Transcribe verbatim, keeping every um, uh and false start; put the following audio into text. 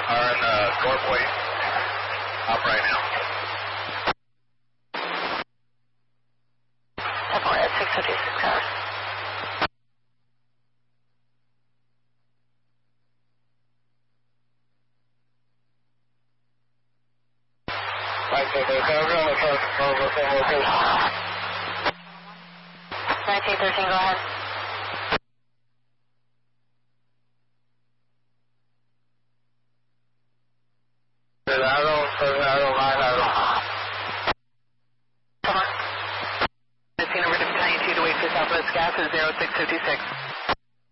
are in the doorway. Up right now. Double at six fifty-six hours. nineteen thirteen, on the first floor, the same location. nineteen thirteen, go ahead. Arrow, seven arrow, nine arrow. Come on. fifteen over to battalion two to wait for Southwest gas is zero six fifty-six.